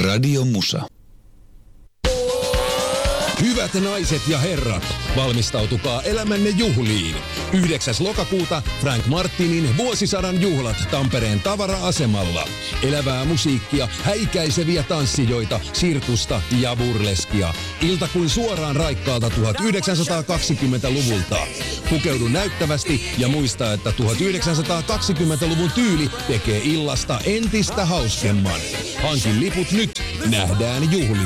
Radio Musa. Hyvät naiset ja herrat, valmistautukaa elämänne juhliin. 9. lokakuuta Frank Martinin vuosisadan juhlat Tampereen tavara-asemalla. Elävää musiikkia, häikäiseviä tanssijoita, sirkusta ja burleskia. Ilta kuin suoraan raikkaalta 1920-luvulta. Pukeudu näyttävästi ja muista, että 1920-luvun tyyli tekee illasta entistä hauskemman. Hankin liput nyt, nähdään juhli.